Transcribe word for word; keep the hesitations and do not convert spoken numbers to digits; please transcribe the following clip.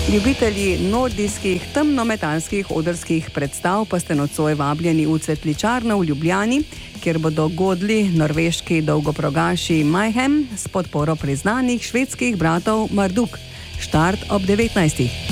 Ljubitelji nordijskih temnometalskih odrskih predstav pa ste nocoj vabljeni v Cvetličarno v Ljubljani, kjer bodo godli norveški dolgoprogaši Mayhem s podporo priznanih švedskih bratov Marduk. Štart ob devetnajstih.